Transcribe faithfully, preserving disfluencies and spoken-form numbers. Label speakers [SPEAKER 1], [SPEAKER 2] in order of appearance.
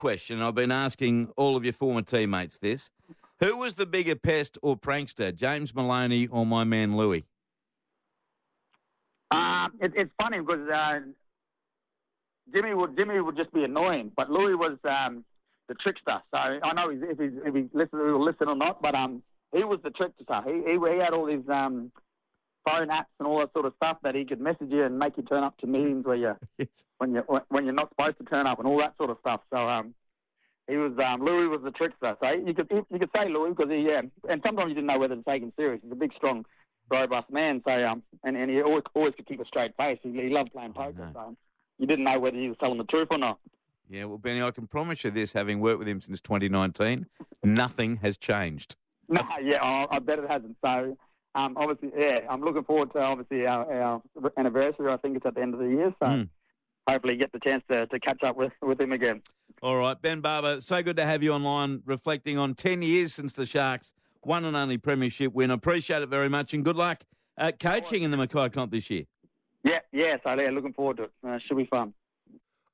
[SPEAKER 1] question. I've been asking all of your former teammates this. Who was the bigger pest or prankster, James Maloney or my man Louis?
[SPEAKER 2] Uh, it, it's funny because uh, Jimmy would Jimmy would just be annoying, but Louis was um, the trickster. So I know if he's if he listen he'll listen or not, but um, he was the trickster. He he, he had all these um, phone apps and all that sort of stuff that he could message you and make you turn up to meetings where you
[SPEAKER 1] Yes.
[SPEAKER 2] when you when you're not supposed to turn up and all that sort of stuff. So um, he was um, Louis was the trickster. So you could you could say Louis because he yeah, and sometimes you didn't know whether to take him serious. He's a big, strong, robust man. So um, and, and he always always could keep a straight face. He, he loved playing poker.
[SPEAKER 1] no.
[SPEAKER 2] So you didn't know whether he was telling the truth or not.
[SPEAKER 1] Yeah, well, Benny, I can promise you this, having worked with him since twenty nineteen, nothing has changed.
[SPEAKER 2] No, yeah, I, I bet it hasn't. So um, obviously, yeah, I'm looking forward to obviously our, our anniversary. I think it's at the end of the year. So.
[SPEAKER 1] Mm.
[SPEAKER 2] Hopefully get the chance to, to catch up with, with him again.
[SPEAKER 1] All right, Ben Barber, so good to have you online, reflecting on ten years since the Sharks won and only premiership win. Appreciate it very much and good luck uh, coaching in the Mackay Comp this year.
[SPEAKER 2] Yeah, yeah, so yeah, looking forward to it. Uh, should be fun.